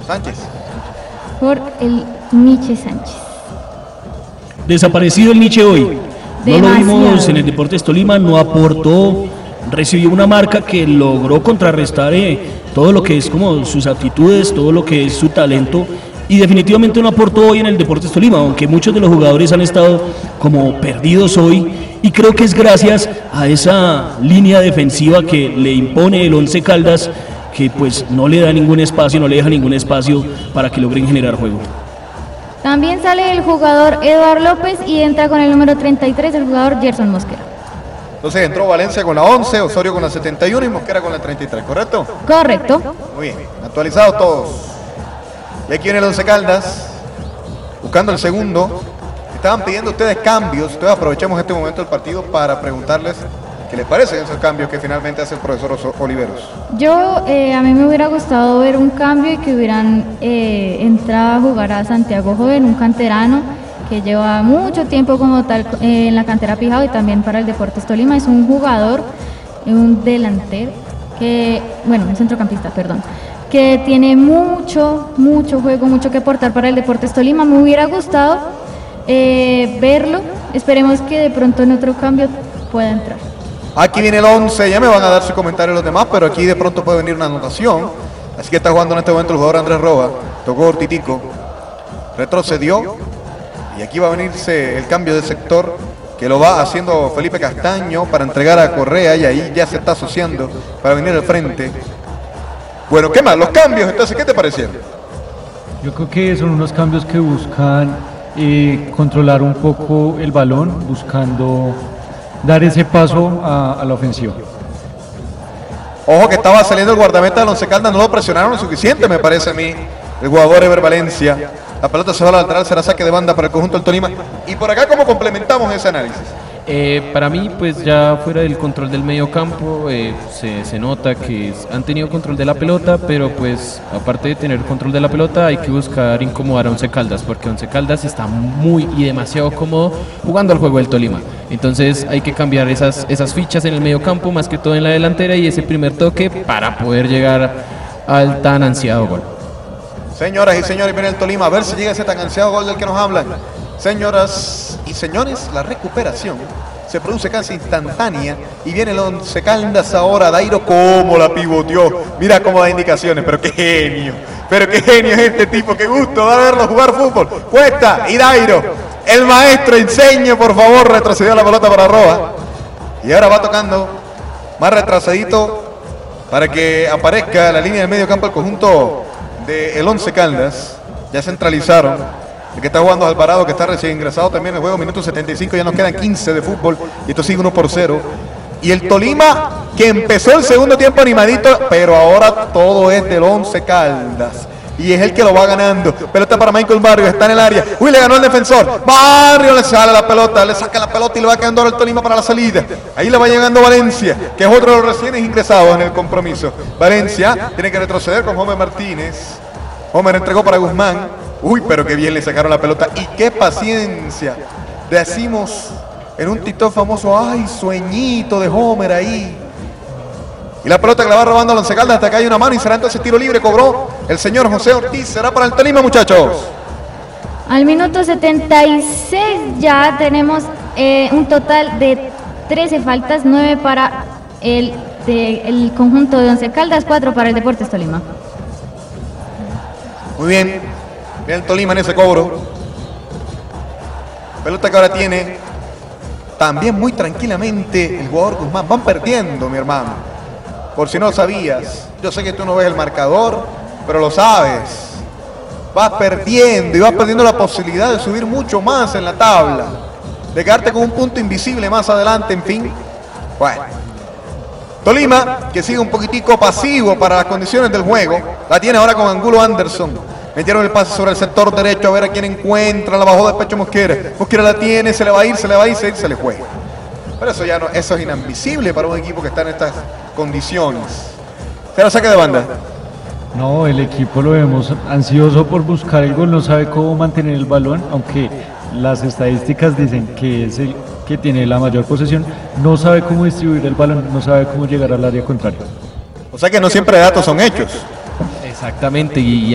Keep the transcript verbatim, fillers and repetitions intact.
Sánchez. Por el Nietzsche Sánchez. Desaparecido el Nietzsche hoy. No lo Demasiado. vimos en el Deportes Tolima, no aportó, recibió una marca que logró contrarrestar eh, todo lo que es como sus actitudes, todo lo que es su talento, y definitivamente no aportó hoy en el Deportes Tolima, aunque muchos de los jugadores han estado como perdidos hoy, y creo que es gracias a esa línea defensiva que le impone el Once Caldas, que pues no le da ningún espacio, no le deja ningún espacio para que logren generar juego. También sale el jugador Eduardo López y entra con el número treinta y tres el jugador Gerson Mosquera. Entonces entró Valencia con la once, Osorio con la setenta y uno y Mosquera con la treinta y tres, ¿correcto? Correcto. Muy bien, actualizados todos. Y aquí viene el Once Caldas, buscando el segundo. Estaban pidiendo ustedes cambios, entonces aprovechemos este momento del partido para preguntarles qué les parecen esos cambios que finalmente hace el profesor Oso- Oliveros. Yo, eh, a mí me hubiera gustado ver un cambio y que hubieran eh, entrado a jugar a Santiago Joven, un canterano que lleva mucho tiempo como tal eh, en la cantera Pijao y también para el Deportes Tolima. Es un jugador, un delantero, que, bueno, un centrocampista, perdón, que tiene mucho, mucho juego, mucho que aportar para el Deportes Tolima. Me hubiera gustado eh, verlo. Esperemos que de pronto en otro cambio pueda entrar. Aquí viene el once, ya me van a dar su comentario los demás, pero aquí de pronto puede venir una anotación. Así que está jugando en este momento el jugador Andrés Roa, tocó Ortitico, retrocedió y aquí va a venirse el cambio de sector que lo va haciendo Felipe Castaño para entregar a Correa y ahí ya se está asociando para venir al frente. Bueno, ¿qué más? Los cambios, entonces, ¿qué te parecieron? Yo creo que son unos cambios que buscan eh, controlar un poco el balón, buscando dar ese paso a, a la ofensiva. Ojo que estaba saliendo el guardameta del Once Caldas, no lo presionaron lo suficiente, me parece a mí, el jugador Ever Valencia. La pelota se va a la lateral, será saque de banda para el conjunto del Tolima. Y por acá, ¿cómo complementamos ese análisis? Eh, para mí, pues ya fuera del control del medio campo, eh, se, se nota que es- han tenido control de la pelota, pero pues aparte de tener control de la pelota hay que buscar incomodar a Once Caldas, porque Once Caldas está muy y demasiado cómodo jugando al juego del Tolima. Entonces hay que cambiar esas, esas fichas en el medio campo, más que todo en la delantera, y ese primer toque para poder llegar al tan ansiado gol. Señoras y señores, viene el Tolima, a ver si llega ese tan ansiado gol del que nos hablan. Señoras y señores, la recuperación se produce casi instantánea y viene el Once Caldas ahora. Dairo, cómo la pivoteó, mira cómo da indicaciones, pero qué genio, pero qué genio es este tipo, qué gusto da verlo jugar fútbol. Cuesta y Dairo, el maestro, enseñe por favor, retrocedió la pelota para Roa y ahora va tocando más retrasadito para que aparezca la línea del medio campo del conjunto del Once Caldas. Ya centralizaron. El que está jugando es Alvarado, que está recién ingresado también en el juego, minuto setenta y cinco, ya nos quedan quince de fútbol y esto sigue uno por cero. Y el Tolima, que empezó el segundo tiempo animadito, pero ahora todo es del Once Caldas. Y es el que lo va ganando. Pelota para Michael Barrios, está en el área. Uy, le ganó el defensor. Barrios le sale la pelota, le saca la pelota y le va quedando ahora el Tolima para la salida. Ahí le va llegando Valencia, que es otro de los recién ingresados en el compromiso. Valencia tiene que retroceder con Homer Martínez. Homer entregó para Guzmán. Uy, pero qué bien le sacaron la pelota. Y qué paciencia. Decimos en un TikTok famoso, ay, sueñito de Homer ahí. Y la pelota que la va robando al Once Caldas, hasta que hay una mano y será entonces tiro libre. Cobró el señor José Ortiz. Será para el Tolima, muchachos. Al minuto setenta y seis ya tenemos eh, un total de trece faltas, nueve para el, de, el conjunto de Once Caldas, cuatro para el Deportes Tolima. Muy bien. Viene el Tolima en ese cobro. Pelota que ahora tiene también muy tranquilamente el jugador Guzmán. Van perdiendo, mi hermano. Por si no lo sabías. Yo sé que tú no ves el marcador, pero lo sabes. Vas perdiendo y vas perdiendo la posibilidad de subir mucho más en la tabla. De quedarte con un punto invisible más adelante, en fin. Bueno. Tolima, que sigue un poquitico pasivo para las condiciones del juego. La tiene ahora con Angulo Anderson. Metieron el pase sobre el sector derecho, a ver a quién encuentra, la bajó de pecho Mosquera. Mosquera la tiene, se le va a ir, se le va a ir, se, se le juega. Pero eso ya no, eso es inadmisible para un equipo que está en estas condiciones. Se la saque de banda. No, el equipo lo vemos ansioso por buscar el gol, no sabe cómo mantener el balón, aunque las estadísticas dicen que es el que tiene la mayor posesión, no sabe cómo distribuir el balón, no sabe cómo llegar al área contraria. O sea que no siempre datos son hechos. Exactamente, y